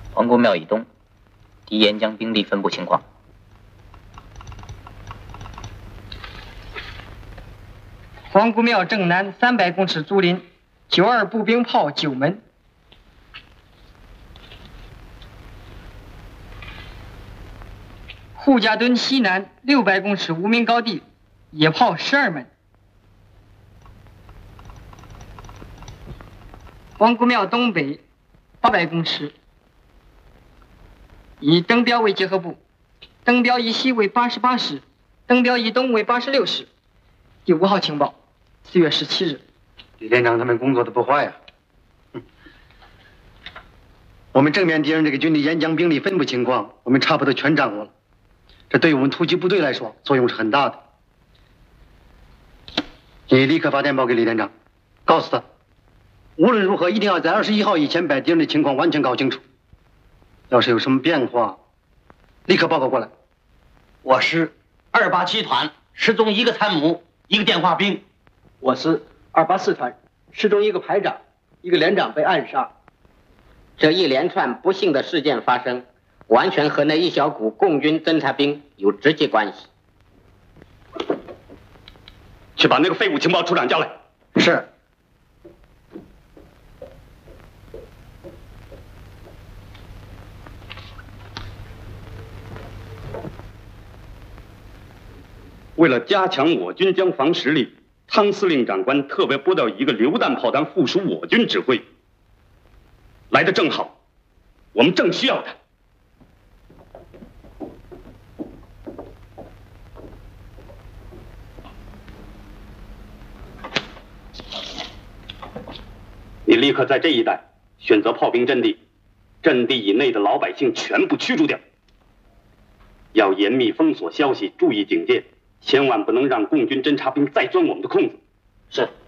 皇姑庙以东，敌沿江兵力分布情况。 皇姑庙正南300公尺竹林，92步兵炮9门。护家墩西南600公尺无名高地，野炮12门。皇姑庙东北800公尺，以登标为结合部，登标以西为88师，登标以东为86师。第5号情报，4月17日。 李连长他们工作的不坏呀。我们正面敌人这个军队沿江兵力分布情况，我们差不多全掌握了。这对于我们突击部队来说，作用是很大的。你立刻发电报给李连长，告诉他，无论如何一定要在21号以前把敌人的情况完全搞清楚。要是有什么变化，立刻报告过来。 我师287团失踪1个参谋，1个电话兵。 我师284团失踪1个排长，1个连长被暗杀。 这一连串不幸的事件发生，完全和那一小股共军侦察兵有直接关系。 去把那个废物情报处长叫来。 是。 为了加强我军江防实力，汤司令长官特别拨调1个榴弹炮弹附属我军指挥。来得正好，我们正需要他。你立刻在这一带选择炮兵阵地，阵地以内的老百姓全部驱逐掉。要严密封锁消息，注意警戒，千万不能让共军侦察兵再钻我们的空子。 是。